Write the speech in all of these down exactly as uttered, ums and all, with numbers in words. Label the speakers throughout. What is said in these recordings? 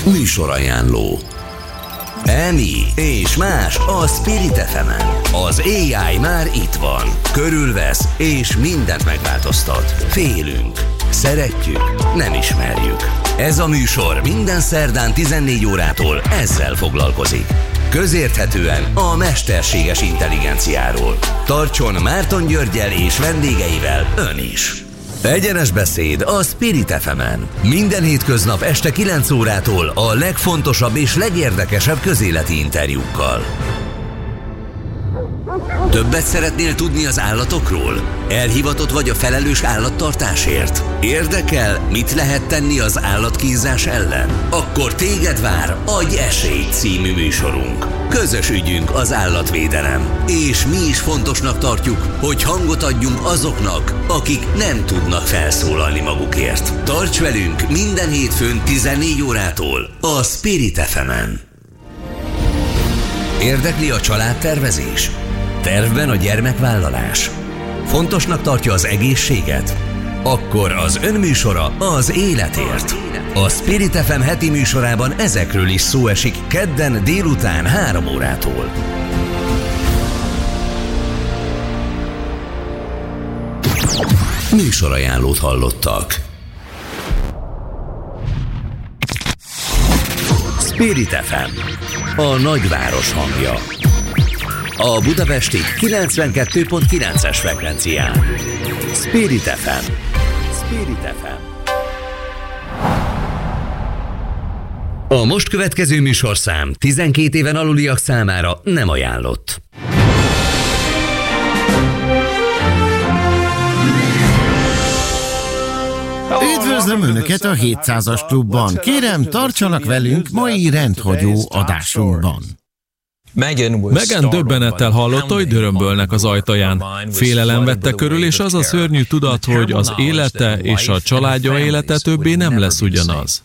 Speaker 1: Műsorajánló. Emi és más a Spirit ef emen. Az á i már itt van. Körülvesz és mindent megváltoztat. Félünk. Szeretjük. Nem ismerjük. Ez a műsor minden szerdán tizennégy órától ezzel foglalkozik. Közérthetően a mesterséges intelligenciáról. Tartson Márton Györggyel és vendégeivel ön is. Egyenes beszéd a Spirit ef emen. Minden hétköznap este kilenc órától a legfontosabb és legérdekesebb közéleti interjúkkal. Többet szeretnél tudni az állatokról? Elhivatott vagy a felelős állattartásért? Érdekel, mit lehet tenni az állatkínzás ellen? Akkor téged vár Adj esélyt című műsorunk. Közös ügyünk az állatvédelem. És mi is fontosnak tartjuk, hogy hangot adjunk azoknak, akik nem tudnak felszólalni magukért. Tarts velünk minden hétfőn tizennégy órától a Spirit ef emen. Érdekli a családtervezés? Tervben a gyermekvállalás? Fontosnak tartja az egészséget? Akkor az önműsora az életért. A Spirit ef em heti műsorában ezekről is szó esik kedden délután három órától. Műsorajánlót hallottak. Spirit ef em, a nagyváros hangja. A budapesti kilencvenkettő pont kilences frekvencián. Spirit ef em. Spirit ef em. A most következő műsorszám tizenkét éven aluliak számára nem ajánlott.
Speaker 2: Üdvözlöm Önöket a hétszázas klubban. Kérem, tartsanak velünk mai rendhagyó adásunkban.
Speaker 3: Megan döbbenettel hallotta, hogy dörömbölnek az ajtaján. Félelem vette körül, és az a szörnyű tudat, hogy az élete és a családja élete többé nem lesz ugyanaz.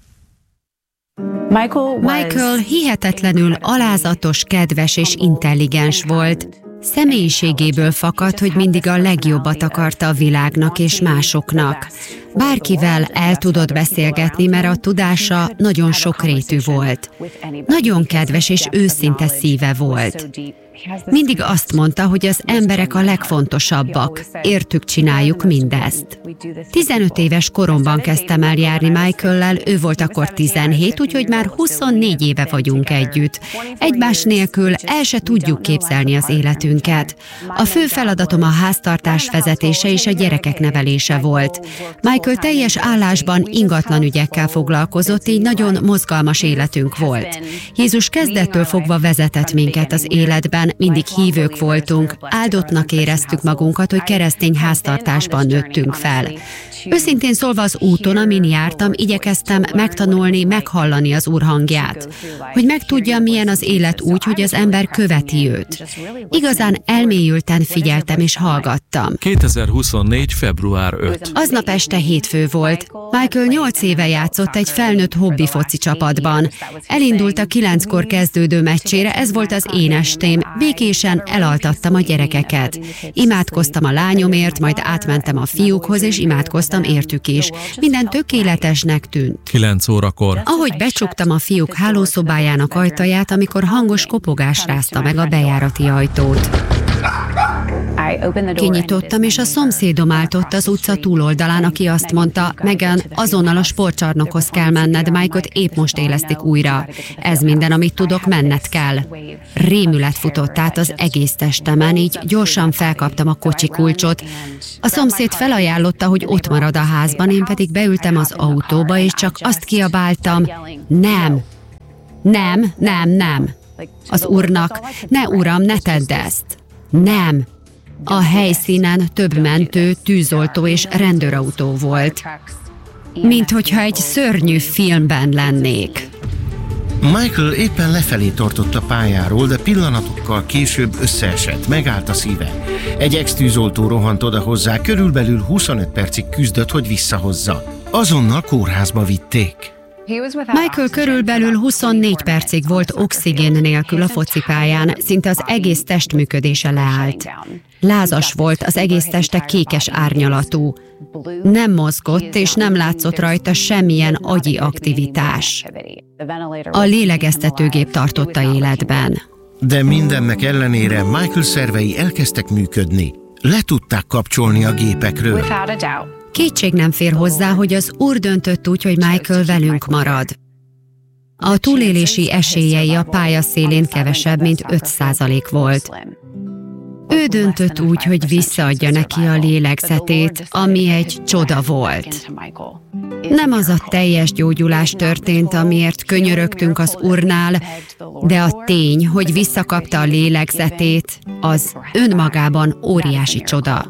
Speaker 4: Michael hihetetlenül alázatos, kedves és intelligens volt. Személyiségéből fakadt, hogy mindig a legjobbat akarta a világnak és másoknak. Bárkivel el tudott beszélgetni, mert a tudása nagyon sokrétű volt. Nagyon kedves és őszinte szíve volt. Mindig azt mondta, hogy az emberek a legfontosabbak. Értük csináljuk mindezt. tizenöt éves koromban kezdtem el járni Michaellel, ő volt akkor tizenhét, úgyhogy már huszonnégy éve vagyunk együtt. Egymás nélkül el se tudjuk képzelni az életünket. A fő feladatom a háztartás vezetése és a gyerekek nevelése volt. Michael teljes állásban ingatlan ügyekkel foglalkozott, így nagyon mozgalmas életünk volt. Jézus kezdettől fogva vezetett minket az életben, mindig hívők voltunk, áldottnak éreztük magunkat, hogy keresztény háztartásban nőttünk fel. Őszintén szólva az úton, amin jártam, igyekeztem megtanulni, meghallani az Úr hangját, hogy megtudjam, milyen az élet úgy, hogy az ember követi őt. Igazán elmélyülten figyeltem és hallgattam.
Speaker 3: kétezer-huszonnégy. február ötödike.
Speaker 4: Aznap este hétfő volt. Michael nyolc éve játszott egy felnőtt hobbi foci csapatban. Elindult a kilenckor kezdődő meccsére, ez volt az én estém. Békésen elaltattam a gyerekeket. Imádkoztam a lányomért, majd átmentem a fiúkhoz, és imádkoztam értük is. Minden tökéletesnek tűnt.
Speaker 3: kilenc órakor.
Speaker 4: Ahogy becsuktam a fiúk hálószobájának ajtaját, amikor hangos kopogás rázta meg a bejárati ajtót. Kinyitottam, és a szomszédom állt ott az utca túloldalán, aki azt mondta, Megan, azonnal a sportcsarnokhoz kell menned, Mike-ot épp most élesztik újra. Ez minden, amit tudok, menned kell. Rémület futott át az egész testemen, így gyorsan felkaptam a kocsi kulcsot. A szomszéd felajánlotta, hogy ott marad a házban, én pedig beültem az autóba, és csak azt kiabáltam, nem, nem, nem, nem. Az Úrnak, ne Uram, ne tedd ezt. Nem. A helyszínen több mentő, tűzoltó és rendőrautó volt. Mint hogyha egy szörnyű filmben lennék.
Speaker 2: Michael éppen lefelé tartott a pályáról, de pillanatokkal később összeesett, megállt a szíve. Egy ex-tűzoltó rohant oda hozzá, körülbelül huszonöt percig küzdött, hogy visszahozza. Azonnal kórházba vitték.
Speaker 4: Michael körülbelül huszonnégy percig volt oxigén nélkül a focipályán, szinte az egész test működése leállt. Lázas volt, az egész teste kékes árnyalatú. Nem mozgott, és nem látszott rajta semmilyen agyi aktivitás. A lélegeztetőgép tartotta életben.
Speaker 2: De mindennek ellenére Michael szervei elkezdtek működni. Le tudták kapcsolni a gépekről.
Speaker 4: Kétség nem fér hozzá, hogy az Úr döntött úgy, hogy Michael velünk marad. A túlélési esélyei a pályaszélén kevesebb, mint öt százalék volt. Ő döntött úgy, hogy visszaadja neki a lélegzetét, ami egy csoda volt. Nem az a teljes gyógyulás történt, amiért könyörögtünk az Úrnál, de a tény, hogy visszakapta a lélegzetét, az önmagában óriási csoda.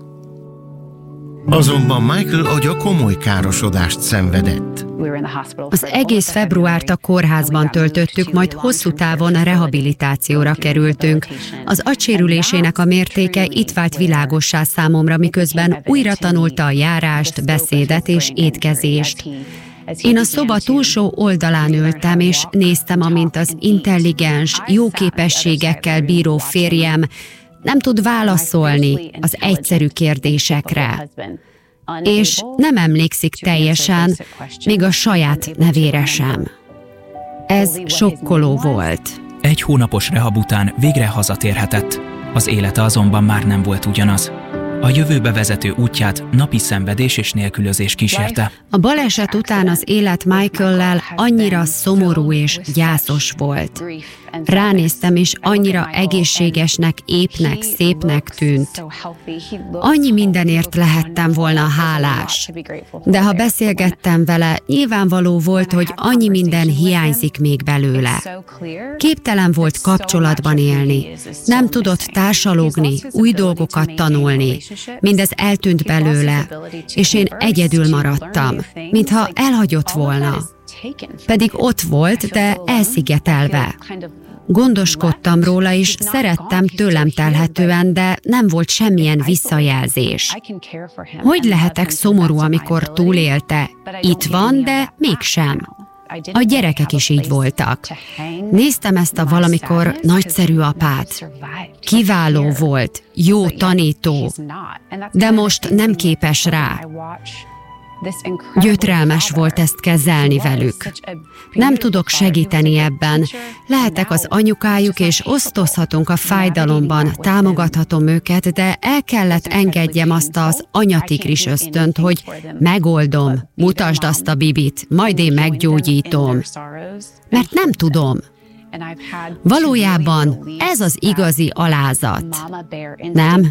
Speaker 2: Azonban Michael agya komoly károsodást szenvedett.
Speaker 4: Az egész februárt a kórházban töltöttük, majd hosszú távon a rehabilitációra kerültünk. Az agysérülésének a mértéke itt vált világossá számomra, miközben újra tanulta a járást, beszédet és étkezést. Én a szoba túlsó oldalán ültem, és néztem, amint az intelligens, jó képességekkel bíró férjem nem tud válaszolni az egyszerű kérdésekre, és nem emlékszik teljesen, még a saját nevére sem. Ez sokkoló volt.
Speaker 5: Egy hónapos rehab után végre hazatérhetett. Az élete azonban már nem volt ugyanaz. A jövőbe vezető útját napi szenvedés és nélkülözés kísérte.
Speaker 4: A baleset után az élet Michaellel annyira szomorú és gyászos volt. Ránéztem, és annyira egészségesnek, épnek, szépnek tűnt. Annyi mindenért lehettem volna hálás. De ha beszélgettem vele, nyilvánvaló volt, hogy annyi minden hiányzik még belőle. Képtelen volt kapcsolatban élni. Nem tudott társalogni, új dolgokat tanulni. Mindez eltűnt belőle, és én egyedül maradtam, mintha elhagyott volna. Pedig ott volt, de elszigetelve. Gondoskodtam róla, és szerettem tőlem telhetően, de nem volt semmilyen visszajelzés. Hogy lehetek szomorú, amikor túlélte? Itt van, de mégsem. A gyerekek is így voltak. Néztem ezt a valamikor nagyszerű apát. Kiváló volt, jó tanító, de most nem képes rá. Gyötrelmes volt ezt kezelni velük. Nem tudok segíteni ebben. Lehetek az anyukájuk, és osztozhatunk a fájdalomban, támogathatom őket, de el kellett engedjem azt az anyatigris ösztönt, hogy megoldom, mutasd azt a bibit, majd én meggyógyítom. Mert nem tudom. Valójában ez az igazi alázat. Nem?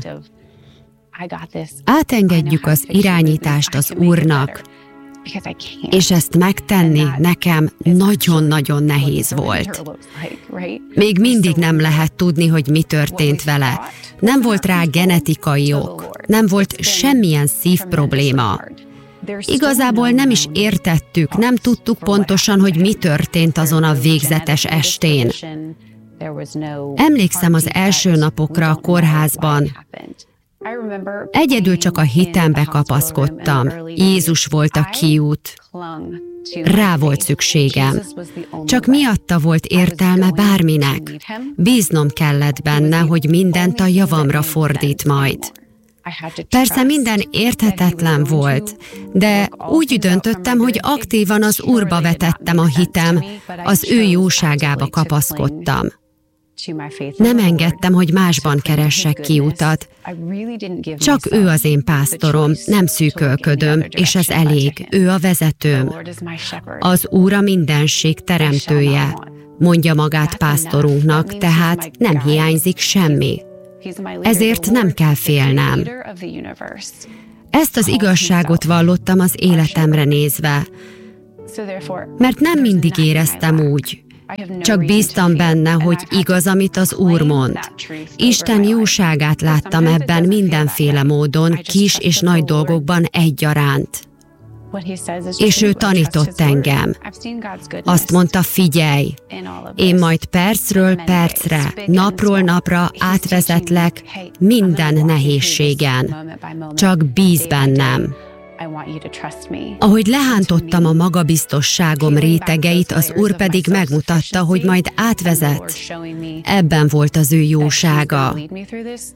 Speaker 4: Átengedjük az irányítást az Úrnak, és ezt megtenni nekem nagyon-nagyon nehéz volt. Még mindig nem lehet tudni, hogy mi történt vele. Nem volt rá genetikai ok, nem volt semmilyen szívprobléma. Igazából nem is értettük, nem tudtuk pontosan, hogy mi történt azon a végzetes estén. Emlékszem az első napokra a kórházban. Egyedül csak a hitembe kapaszkodtam. Jézus volt a kiút. Rá volt szükségem. Csak miatta volt értelme bárminek. Bíznom kellett benne, hogy mindent a javamra fordít majd. Persze minden érthetetlen volt, de úgy döntöttem, hogy aktívan az Úrba vetettem a hitem, az ő jóságába kapaszkodtam. Nem engedtem, hogy másban keressek kiutat. Csak ő az én pásztorom, nem szűkölködöm, és ez elég, ő a vezetőm. Az Úr a mindenség teremtője, mondja magát pásztorunknak, tehát nem hiányzik semmi. Ezért nem kell félnem. Ezt az igazságot vallottam az életemre nézve, mert nem mindig éreztem úgy. Csak bíztam benne, hogy igaz, amit az Úr mond. Isten jóságát láttam ebben mindenféle módon, kis és nagy dolgokban egyaránt. És ő tanított engem. Azt mondta, figyelj, én majd percről percre, napról napra átvezetlek minden nehézségen. Csak bíz bennem. Ahogy lehántottam a magabiztosságom rétegeit, az Úr pedig megmutatta, hogy majd átvezet. Ebben volt az ő jósága.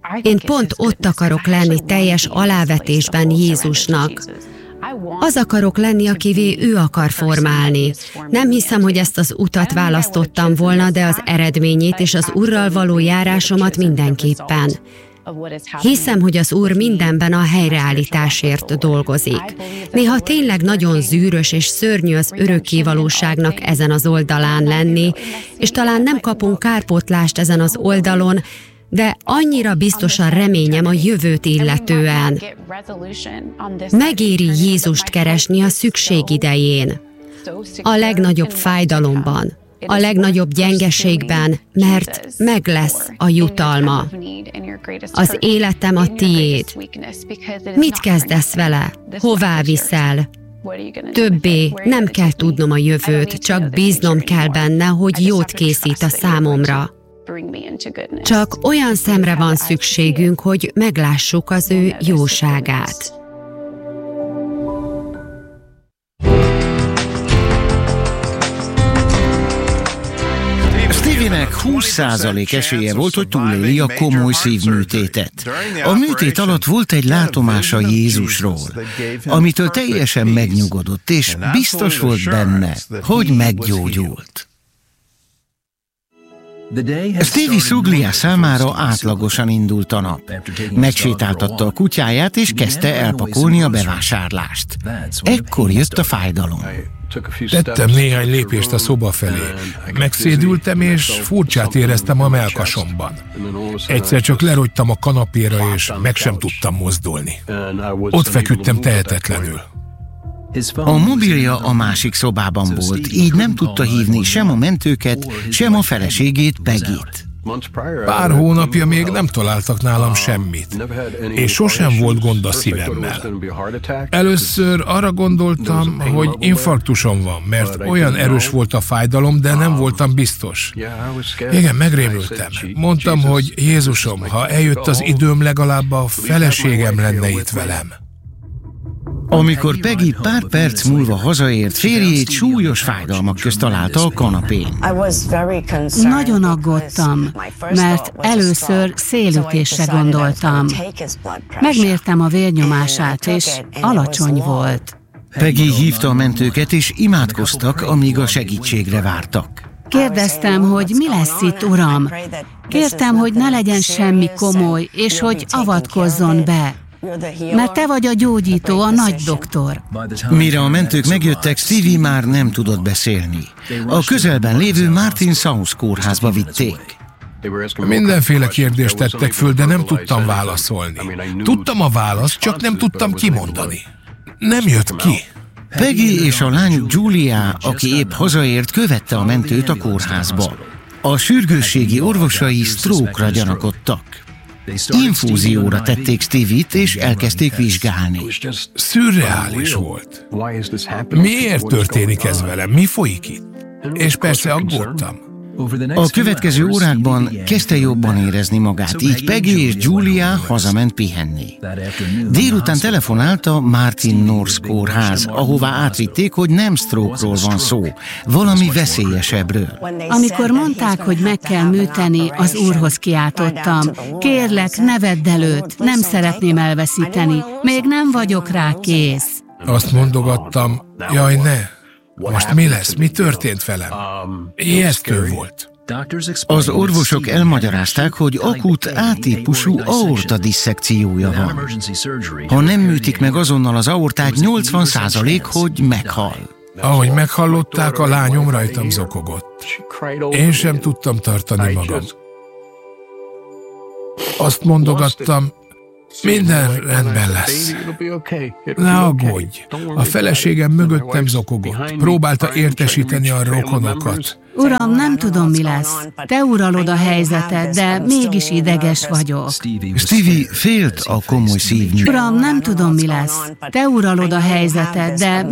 Speaker 4: Én pont ott akarok lenni teljes alávetésben Jézusnak. Az akarok lenni, akivé ő akar formálni. Nem hiszem, hogy ezt az utat választottam volna, de az eredményét és az Urral való járásomat mindenképpen. Hiszem, hogy az Úr mindenben a helyreállításért dolgozik. Néha tényleg nagyon zűrös és szörnyű az örökkévalóságnak ezen az oldalán lenni, és talán nem kapunk kárpótlást ezen az oldalon, de annyira biztosan reményem a jövőt illetően. Megéri Jézust keresni a szükség idején, a legnagyobb fájdalomban, a legnagyobb gyengeségben, mert meg lesz a jutalma. Az életem a tiéd. Mit kezdesz vele? Hová viszel? Többé nem kell tudnom a jövőt, csak bíznom kell benne, hogy jót készít a számomra. Csak olyan szemre van szükségünk, hogy meglássuk az ő jóságát.
Speaker 2: Stevie-nek húsz százalék esélye volt, hogy túléli a komoly szívműtétet. A műtét alatt volt egy látomása Jézusról, amitől teljesen megnyugodott, és biztos volt benne, hogy meggyógyult. Stevie Suglia számára átlagosan indult a nap. Megsétáltatta a kutyáját, és kezdte elpakolni a bevásárlást. Ekkor jött a fájdalom.
Speaker 6: Tettem néhány lépést a szoba felé. Megszédültem, és furcsát éreztem a mellkasomban. Egyszer csak lerogytam a kanapéra, és meg sem tudtam mozdulni. Ott feküdtem tehetetlenül.
Speaker 2: A mobilja a másik szobában volt, így nem tudta hívni sem a mentőket, sem a feleségét, Peggyt.
Speaker 6: Pár hónapja még nem találtak nálam semmit, és sosem volt gond a szívemmel. Először arra gondoltam, hogy infarktusom van, mert olyan erős volt a fájdalom, de nem voltam biztos. Igen, megrémültem. Mondtam, hogy Jézusom, ha eljött az időm, legalább a feleségem lenne itt velem.
Speaker 2: Amikor Peggy pár perc múlva hazaért, férjét súlyos fájdalmak közt találta a kanapén.
Speaker 7: Nagyon aggódtam, mert először szélütésre gondoltam. Megmértem a vérnyomását, és alacsony volt.
Speaker 2: Peggy hívta a mentőket, és imádkoztak, amíg a segítségre vártak.
Speaker 7: Kérdeztem, hogy mi lesz itt, Uram. Kértem, hogy ne legyen semmi komoly, és hogy avatkozzon be. Mert te vagy a gyógyító, a nagy doktor.
Speaker 2: Mire a mentők megjöttek, Stevie már nem tudott beszélni. A közelben lévő Martin South kórházba vitték.
Speaker 6: Mindenféle kérdést tettek föl, de nem tudtam válaszolni. Tudtam a választ, csak nem tudtam kimondani. Nem jött ki.
Speaker 2: Peggy és a lányuk Julia, aki épp hazaért, követte a mentőt a kórházba. A sürgősségi orvosai stroke-ra gyanakodtak. Infúzióra tették Stevie-t, és elkezdték vizsgálni.
Speaker 6: Szürreális volt. Miért történik ez velem? Mi folyik itt? És persze aggódtam.
Speaker 2: A következő órákban kezdte jobban érezni magát, így Peggy és Julia hazament pihenni. Délután telefonált a Martin North kórház, ahová átvitték, hogy nem stroke-ról van szó, valami veszélyesebbről.
Speaker 7: Amikor mondták, hogy meg kell műteni, az Úrhoz kiáltottam. Kérlek, ne vedd el őt, nem szeretném elveszíteni, még nem vagyok rá kész.
Speaker 6: Azt mondogattam, jaj ne! Most mi lesz? Mi történt velem? Ijesztő volt.
Speaker 2: Az orvosok elmagyarázták, hogy akut A-típusú aorta disszekciója van. Ha nem műtik meg azonnal az aortát, nyolcvan százalék, hogy meghal.
Speaker 6: Ahogy meghallották, a lányom rajtam zokogott. Én sem tudtam tartani magam. Azt mondogattam, minden rendben lesz. Ne aggódj! A feleségem mögöttem zokogott. Próbálta értesíteni a rokonokat.
Speaker 7: Uram, nem tudom, mi lesz. Te uralod a helyzetet, de mégis ideges vagyok.
Speaker 2: Stevie félt a komoly szívmű.
Speaker 7: Uram, nem tudom, mi lesz. Te uralod a helyzetet, de